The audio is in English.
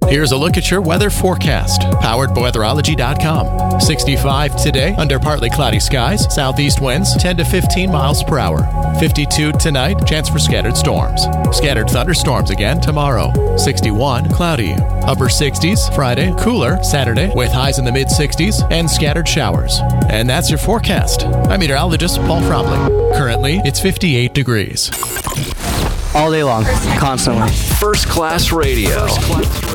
Here's a look at your weather forecast, powered by weatherology.com. 65 today under partly cloudy skies, southeast winds 10 to 15 miles per hour. 52 tonight, chance for scattered storms. Scattered thunderstorms again tomorrow. 61, cloudy. Upper 60s Friday, cooler Saturday with highs in the mid-60s and scattered showers. And that's your forecast. I'm meteorologist Paul Fromling. Currently, it's 58 degrees. All day long, constantly. First Class Radio.